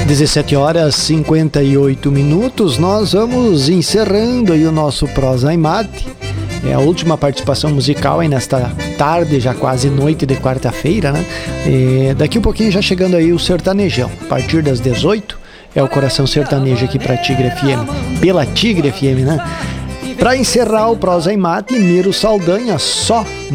17 horas 58 minutos, nós vamos encerrando aí o nosso Prosa e Mate. É a última participação musical aí nesta tarde, já quase noite de quarta-feira, né? Daqui um pouquinho já chegando aí o Sertanejão. A partir das 18 é o Coração Sertanejo aqui pra Tigre FM, pela Tigre FM, né? Pra encerrar o Prosa e Mate, Miro Saldanha, Só